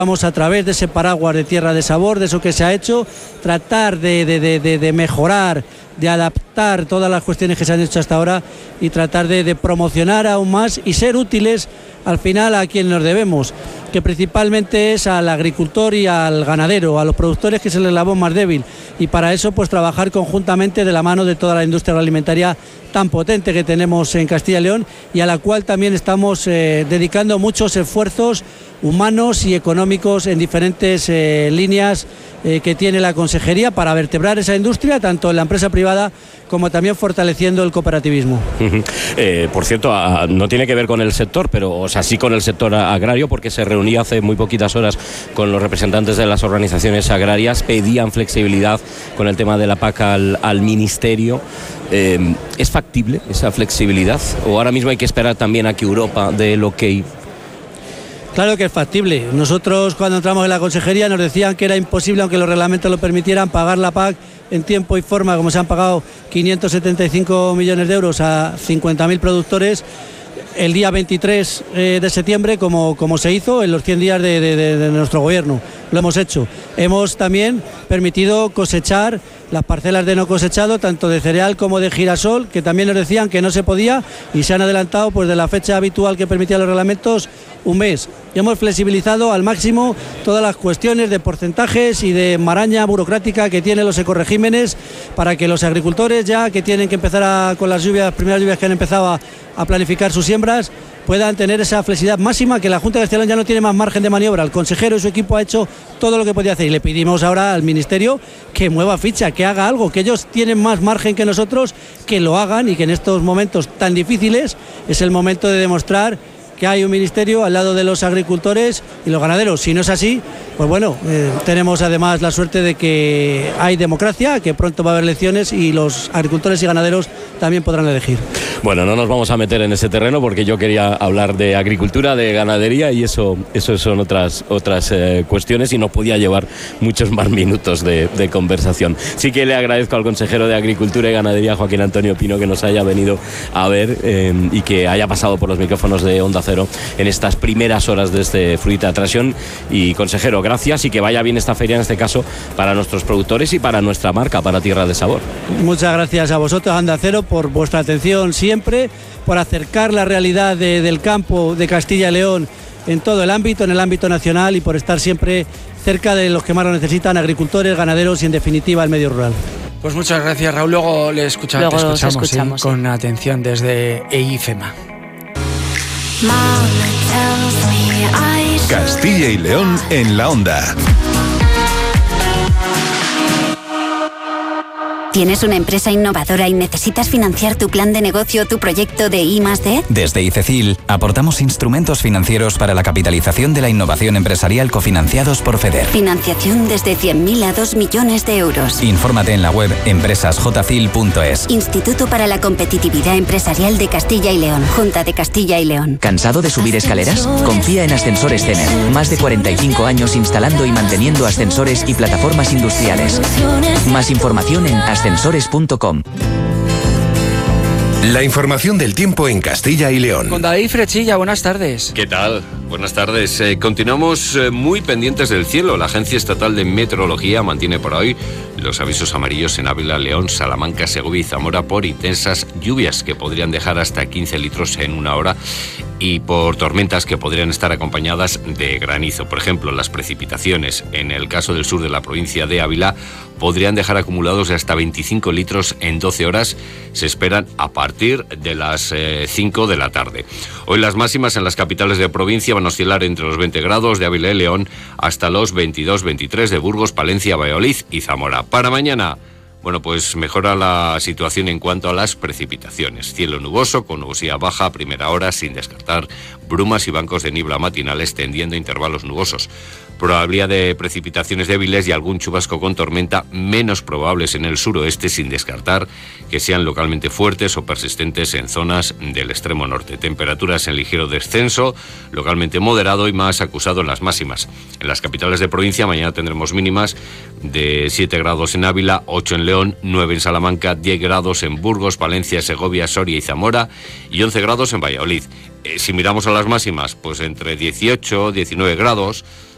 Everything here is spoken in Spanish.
Vamos a través de ese paraguas de Tierra de Sabor, de eso que se ha hecho, tratar de mejorar, de adaptar todas las cuestiones que se han hecho hasta ahora y tratar de promocionar aún más y ser útiles al final a quien nos debemos, que principalmente es al agricultor y al ganadero, a los productores, que es el eslabón más débil, y para eso pues trabajar conjuntamente de la mano de toda la industria agroalimentaria tan potente que tenemos en Castilla y León y a la cual también estamos dedicando muchos esfuerzos humanos y económicos en diferentes líneas que tiene la Consejería para vertebrar esa industria, tanto en la empresa privada como también fortaleciendo el cooperativismo. Por cierto, no tiene que ver con el sector, pero o sea, sí con el sector agrario, porque se reunía hace muy poquitas horas con los representantes de las organizaciones agrarias, pedían flexibilidad con el tema de la PAC al Ministerio. ¿Es factible esa flexibilidad? ¿O ahora mismo hay que esperar también a que Europa dé el ok? Claro que es factible. Nosotros cuando entramos en la Consejería nos decían que era imposible, aunque los reglamentos lo permitieran, pagar la PAC en tiempo y forma, como se han pagado 575 millones de euros a 50.000 productores el día 23 de septiembre, como se hizo en los 100 días de nuestro gobierno. Lo hemos hecho. Hemos también permitido cosechar las parcelas de no cosechado, tanto de cereal como de girasol, que también nos decían que no se podía y se han adelantado pues de la fecha habitual que permitían los reglamentos un mes. Y hemos flexibilizado al máximo todas las cuestiones de porcentajes y de maraña burocrática que tienen los ecoregímenes para que los agricultores, ya que tienen que empezar con las primeras lluvias que han empezado a planificar sus siembras, puedan tener esa flexibilidad máxima, que la Junta de Castilla y León ya no tiene más margen de maniobra. El consejero y su equipo ha hecho todo lo que podía hacer y le pedimos ahora al Ministerio que mueva ficha, que haga algo, que ellos tienen más margen que nosotros, que lo hagan y que en estos momentos tan difíciles es el momento de demostrar que hay un ministerio al lado de los agricultores y los ganaderos. Si no es así, pues bueno, tenemos además la suerte de que hay democracia, que pronto va a haber elecciones y los agricultores y ganaderos también podrán elegir. Bueno, no nos vamos a meter en ese terreno porque yo quería hablar de agricultura, de ganadería y eso son otras cuestiones y nos podía llevar muchos más minutos de conversación. Sí que le agradezco al consejero de Agricultura y Ganadería, Joaquín Antonio Pino, que nos haya venido a ver y que haya pasado por los micrófonos de Onda Cero en estas primeras horas de este Fruita Attraction. Y consejero, gracias y que vaya bien esta feria, en este caso para nuestros productores y para nuestra marca, para Tierra de Sabor. Muchas gracias a vosotros, Onda Cero, por vuestra atención siempre, por acercar la realidad del campo de Castilla y León en todo el ámbito, en el ámbito nacional, y por estar siempre cerca de los que más lo necesitan, agricultores, ganaderos y en definitiva el medio rural. Pues muchas gracias, Raúl. Luego te escuchamos con atención desde EIFEMA. Castilla y León en la Onda. ¿Tienes una empresa innovadora y necesitas financiar tu plan de negocio o tu proyecto de I+D? Desde ICECIL aportamos instrumentos financieros para la capitalización de la innovación empresarial cofinanciados por FEDER. Financiación desde 100.000 a 2 millones de euros. Infórmate en la web empresasjcil.es. Instituto para la Competitividad Empresarial de Castilla y León. Junta de Castilla y León. ¿Cansado de subir escaleras? Confía en Ascensores Cener. Más de 45 años instalando y manteniendo ascensores y plataformas industriales. Más información en ascensores.com. La información del tiempo en Castilla y León. Con David Frechilla, buenas tardes. ¿Qué tal? Buenas tardes. Continuamos muy pendientes del cielo. La Agencia Estatal de Meteorología mantiene por hoy los avisos amarillos en Ávila, León, Salamanca, Segovia y Zamora por intensas lluvias que podrían dejar hasta 15 litros en una hora y por tormentas que podrían estar acompañadas de granizo. Por ejemplo, las precipitaciones en el caso del sur de la provincia de Ávila podrían dejar acumulados de hasta 25 litros en 12 horas. Se esperan a partir de las 5 de la tarde. Hoy las máximas en las capitales de provincia van a oscilar entre los 20 grados de Ávila y León hasta los 22-23 de Burgos, Palencia, Valladolid y Zamora. Para mañana, bueno, pues mejora la situación en cuanto a las precipitaciones. Cielo nuboso, con nubosidad baja a primera hora, sin descartar brumas y bancos de niebla matinales tendiendo a intervalos nubosos. Probabilidad de precipitaciones débiles y algún chubasco con tormenta menos probables en el suroeste, sin descartar que sean localmente fuertes o persistentes en zonas del extremo norte. Temperaturas en ligero descenso, localmente moderado y más acusado en las máximas. En las capitales de provincia mañana tendremos mínimas de 7 grados en Ávila, 8 en León, 9 en Salamanca, 10 grados en Burgos, Palencia, Segovia, Soria y Zamora y 11 grados en Valladolid. Si miramos a las máximas, pues entre 18 y 19 grados,